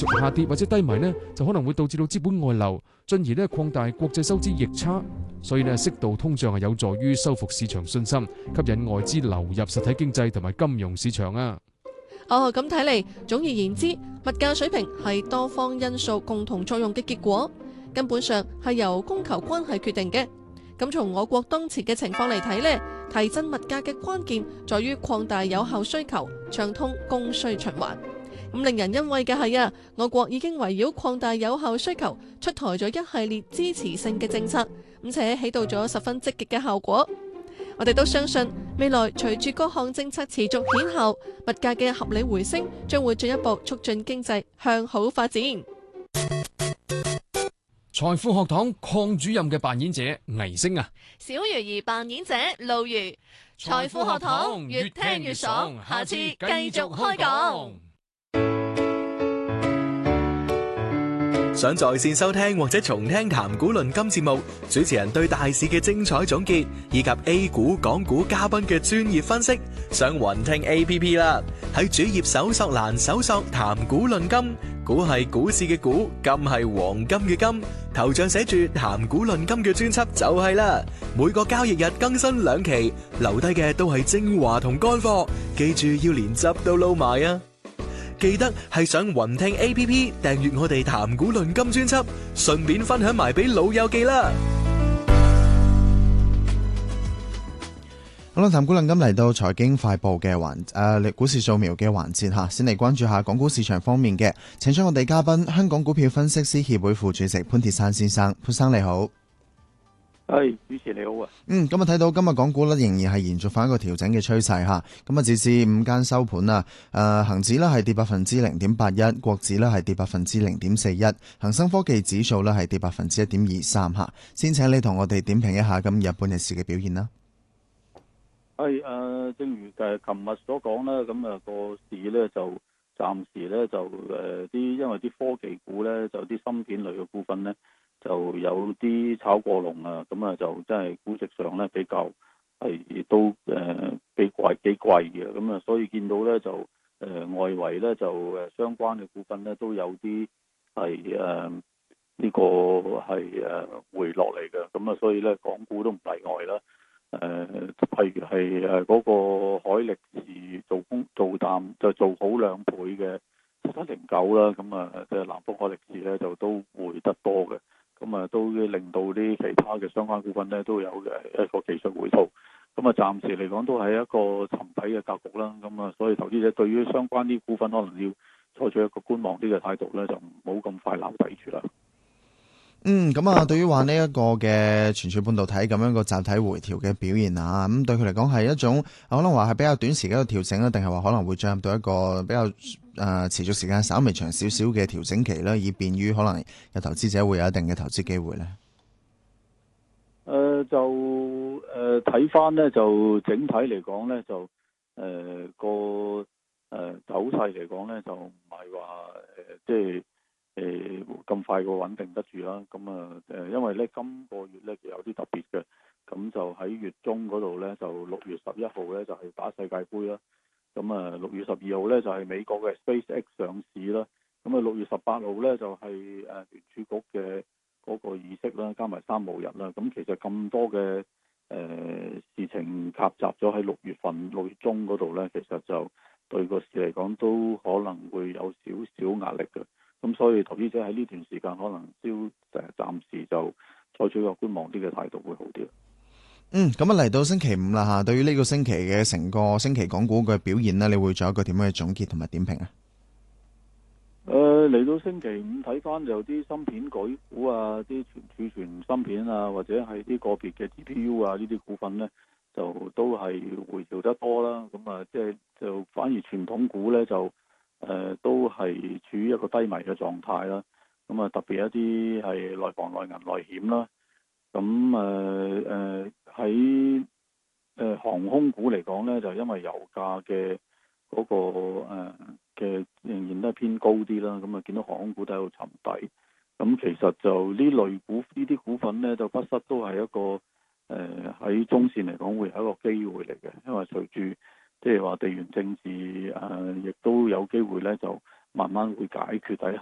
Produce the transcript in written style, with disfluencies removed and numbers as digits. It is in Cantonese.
續下跌或者低迷呢，就可能會導致到資本外流，進而呢擴大國際收支逆差。所以呢，適度通脹係有助於修復市場信心，吸引外資流入實體經濟同埋金融市場啊。 咁睇嚟，總而言之，物價水平係多方因素共同作用嘅結果，根本上係由供求關係決定嘅。咁從我國當前嘅情況嚟睇呢，提振物價嘅關鍵在於擴大有效需求，暢通供需循環。咁令人欣慰嘅係我國已經圍繞擴大有效需求，出台咗一系列支持性嘅政策，且起到咗十分積極嘅效果。我哋都相信未來隨住各項政策持續顯效，物價嘅合理回升將會進一步促進經濟向好發展。 財富學堂鄺主任嘅扮演者倪星啊， 小魚兒扮演者路如。財富學堂越聽越爽，下次繼續開講。 想在線收聽或者重聽談股論金節目，主持人對大市嘅精彩總結，以及 A 股、港股嘉賓嘅專業分析，上雲聽 APP 啦。喺主頁搜索欄搜索談股論金，股係股市嘅股，金係黃金嘅金，頭像寫住談股論金嘅專輯就係啦。每個交易日更新2期，留低嘅都係精華同乾貨，記住要連汁都撈埋啊！記得係上雲聽 APP 訂閱我哋談股論金專輯，順便分享埋俾老友記啦。 好啦，談股論金嚟到財經快報嘅股市掃描嘅環節吓，先嚟關注下港股市場方面嘅，請出我哋嘉賓香港股票分析師協會副主席潘鐵珊先生，潘生你好。 係，主持你好啊。 咁啊睇到今日港股咧仍然係延續翻一個調整嘅趨勢吓，咁啊截至午間收盤啊，恒指咧係跌0.81%，國指咧係跌0.41%，恒生科技指數咧係跌1.23%吓。先請你同我哋點評一下今日半日市嘅表現啦。 係正如琴日所講啦，咁個市咧就暫時咧就因為啲科技股咧就啲芯片類嘅股份咧，就有啲炒過龍啊，咁就真係估值上咧比較係都幾貴嘅，咁所以見到咧就外圍咧就相關嘅股份咧都有啲係呢個係回落嚟嘅，咁所以咧港股都唔例外啦。譬如係嗰個海力士做淡就做好2倍嘅709啦，咁即係南方海力士咧就都回得多嘅。咁都令到啲其他嘅相關股份咧都有一個技術回吐，咁暫時嚟講都係一個沉底嘅格局啦。咁所以投資者對於相關啲股份可能要採取一個觀望啲嘅態度咧，就唔好咁快撈底住啦。 對於話呢一個嘅存儲半導體咁樣個集體回調嘅表現啊，咁對佢嚟講係一種可能話係比較短時嘅一個調整啦，定係話可能會進入到一個比較持續時間稍微長少少嘅調整期咧，以便於可能有投資者會有一定嘅投資機會咧。 睇翻咧就整體嚟講咧就個走勢嚟講咧就唔係話即係咁快個穩定得住啦。咁因為咧今個月咧有啲特別嘅，咁就喺月中嗰度咧就6月11號咧就係打世界盃啦。咁6月12號咧就係美國嘅 SpaceX 上市啦。咁6月18號咧就係聯儲局嘅嗰個議息啦，加埋3號日啦。咁其實咁多嘅事情夾雜咗喺6月中嗰度咧，其實就對個市嚟講都可能會有少少壓力嘅。咁所以投資者喺呢段時間可能暫時就採取一個觀望啲嘅態度會好啲。 咁嚟到星期五啦吓，對於呢個星期嘅成個星期港股嘅表現呢，你會做一個點樣嘅總結同埋點評啊？ 嚟到星期五睇翻就啲芯片股啊，啲儲存芯片啊，或者係啲個別嘅 GPU 啊呢啲股份呢，就都係回調得多啦。咁即係就反而傳統股呢，就都係處於一個低迷嘅狀態啦。咁特別一啲係內房、內銀、內險啦。咁喺航空股嚟講呢，就因為油價嘅嗰個嘅仍然都係偏高啲啦。咁見到航空股都喺度沉底。咁其實就呢類股呢啲股份呢，就不失都係一個喺中線嚟講會係一個機會嚟嘅。因為隨住即係話地緣政治亦都有機會呢，就慢慢會解決底下